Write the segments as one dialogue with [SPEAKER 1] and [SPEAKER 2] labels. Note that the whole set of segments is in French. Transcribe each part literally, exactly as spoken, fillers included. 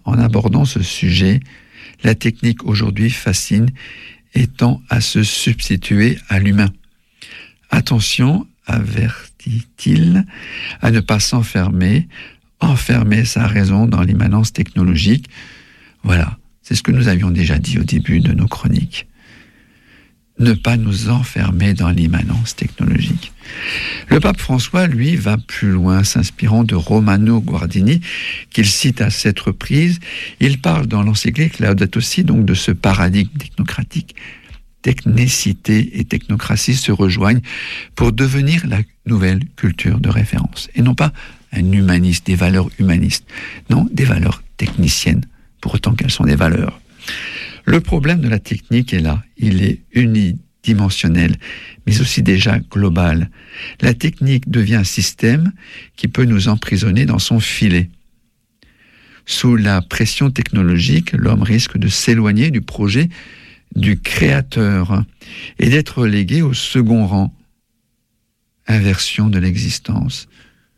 [SPEAKER 1] en abordant ce sujet, la technique aujourd'hui fascine et tend à se substituer à l'humain. Attention, avertit-il, à ne pas s'enfermer, enfermer sa raison dans l'immanence technologique. Voilà, c'est ce que nous avions déjà dit au début de nos chroniques. Ne pas nous enfermer dans l'immanence technologique. Le pape François, lui, va plus loin, s'inspirant de Romano Guardini, qu'il cite à cette reprise. Il parle dans l'encyclique Laudato Si, donc de ce paradigme technocratique. Technicité et technocratie se rejoignent pour devenir la nouvelle culture de référence. Et non pas un humaniste, des valeurs humanistes. Non, des valeurs techniciennes, pour autant qu'elles sont des valeurs. Le problème de la technique est là. Il est unidimensionnel, mais aussi déjà global. La technique devient un système qui peut nous emprisonner dans son filet. Sous la pression technologique, l'homme risque de s'éloigner du projet du créateur et d'être relégué au second rang. Inversion de l'existence.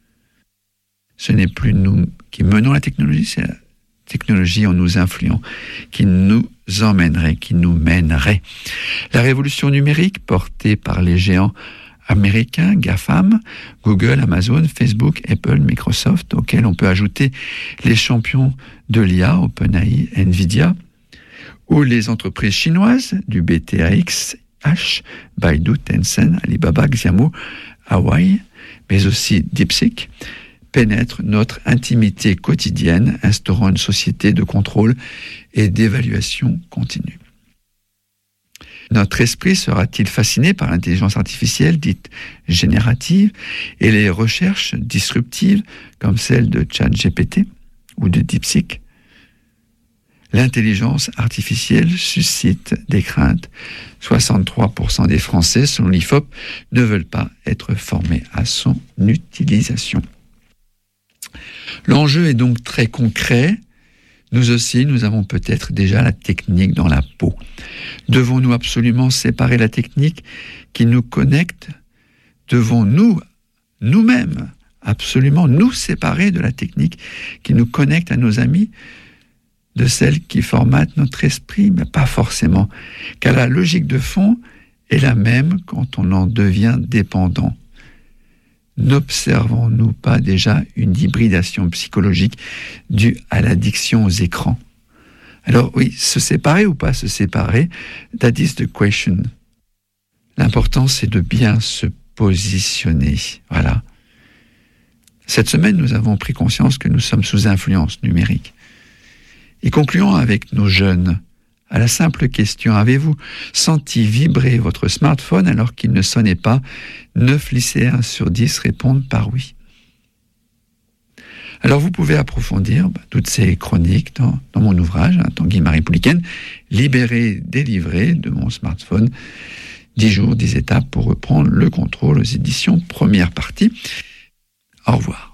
[SPEAKER 1] Ce n'est plus nous qui menons la technologie, c'est la technologie en nous influant, qui nous emmènerait, qui nous mènerait. La révolution numérique portée par les géants américains, GAFAM, Google, Amazon, Facebook, Apple, Microsoft, auxquels on peut ajouter les champions de l'I A, OpenAI, Nvidia, ou les entreprises chinoises du B T A X H, Baidu, Tencent, Alibaba, Xiaomu, Huawei, mais aussi DeepSeek, pénètrent notre intimité quotidienne, instaurant une société de contrôle et d'évaluation continue. Notre esprit sera-t-il fasciné par l'intelligence artificielle dite générative et les recherches disruptives comme celle de ChatGPT ou de DeepSeek? L'intelligence artificielle suscite des craintes. soixante-trois pour cent des Français, selon l'I F O P, ne veulent pas être formés à son utilisation. L'enjeu est donc très concret. Nous aussi, nous avons peut-être déjà la technique dans la peau. Devons-nous absolument séparer la technique qui nous connecte? Devons-nous, nous-mêmes, absolument nous séparer de la technique qui nous connecte à nos amis, de celle qui formate notre esprit? Mais pas forcément, car la logique de fond est la même quand on en devient dépendant. N'observons-nous pas déjà une hybridation psychologique due à l'addiction aux écrans? Alors oui, se séparer ou pas se séparer, that is the question. L'important, c'est de bien se positionner. Voilà. Cette semaine, nous avons pris conscience que nous sommes sous influence numérique. Et concluons avec nos jeunes. À la simple question, avez-vous senti vibrer votre smartphone alors qu'il ne sonnait pas? neuf lycéens sur dix répondent par oui. Alors vous pouvez approfondir bah, toutes ces chroniques dans, dans mon ouvrage, hein, Tanguy Marie Pouliken, Libéré, délivré de mon smartphone, dix jours, dix étapes pour reprendre le contrôle aux éditions première partie. Au revoir.